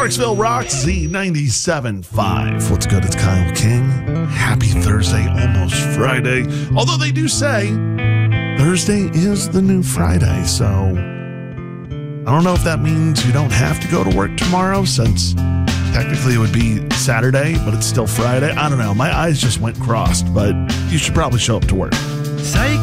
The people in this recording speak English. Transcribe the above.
Clarksville Rocks Z97.5. What's good? It's Kyle King. Happy Thursday, almost Friday. Although they do say Thursday is the new Friday, so I don't know if that means you don't have to go to work tomorrow, since technically it would be Saturday, but it's still Friday. I don't know. My eyes just went crossed, but you should probably show up to work. Psych!